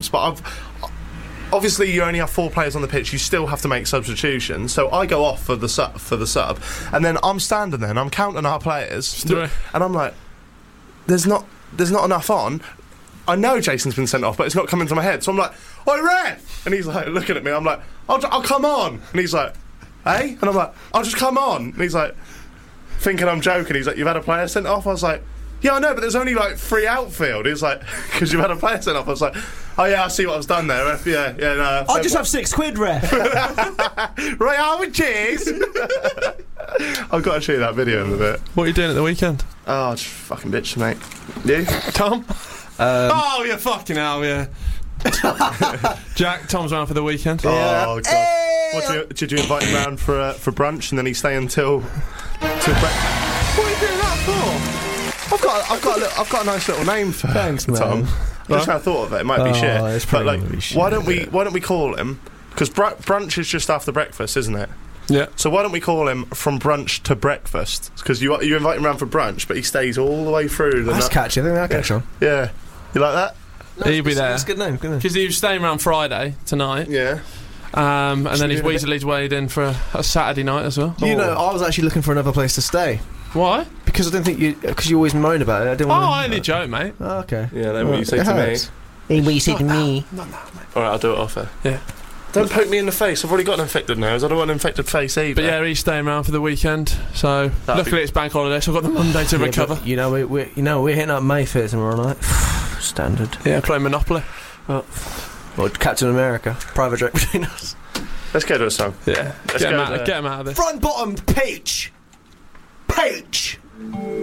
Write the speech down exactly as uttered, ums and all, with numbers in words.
subs, but I've obviously you only have four players on the pitch. You still have to make substitutions. So I go off for the sub, for the sub, and then I'm standing there and I'm counting our players, and I'm like, "There's not, there's not enough on." I know Jason's been sent off, but it's not coming to my head. So I'm like, "Oi, ref!" And he's like looking at me. I'm like, "I'll, I'll come on." And he's like, "Hey?" And I'm like, "I'll just come on." And he's like, thinking I'm joking. He's like, "You've had a player sent off?" I was like, "Yeah, I know, but there's only like three outfield." He's like, "Because you've had a player sent off." I was like, "Oh yeah, I see what I've done there, ref. Yeah, yeah, no." I'll just have six quid, ref. Right, Harvard, cheers. I've got to show you that video in a bit. What are you doing at the weekend? Oh, just fucking bitch, mate. You? Tom? Um, oh, yeah, fucking hell, yeah. Jack, Tom's around for the weekend. Yeah. Oh, God. Hey! What, did, you, did you invite him round for uh, for brunch and then he stay until... till breakfast? What are you doing that for? I've got, I've got, a little, I've got a nice little name for, Thanks, for man. Tom. I just now thought of it. It might be Oh, shit. it's But probably like, gonna be shit, why don't we? yeah. Why don't we call him? Because br- brunch is just after breakfast, isn't it? Yeah. So why don't we call him from brunch to breakfast? Because you you invite him round for brunch, but he stays all the way through. The That's nut- catchy. I think that'll catch on. Yeah, you like that? He'll be there. That's a good name. Good name. Because he was staying around Friday tonight, Yeah. um, and then he's do a bit- weaselly weighed in for a, a Saturday night as well. You know, I was actually looking for another place to stay Why? because I didn't think you. Because you always moan about it. I didn't Oh, want I only joke, mate. Oh, okay. Yeah, then what you say It to me. hurts. Hey, what you say to me? All right, I'll do it off there. Yeah. Don't poke me in the face. I've already got an infected nose. I don't want an infected face either. But yeah, he's staying around for the weekend. So That'd luckily be- it's bank holiday, so I've got the Monday to Yeah, recover. but, you know, we, we, you know, we're hitting up Mayfair tomorrow night. Standard. Yeah, playing Monopoly. Well, Captain America. Private joke between us. Let's go to a song. Yeah. Let's Get him, go out, to- get him out of this. Front bottom peach. Peach.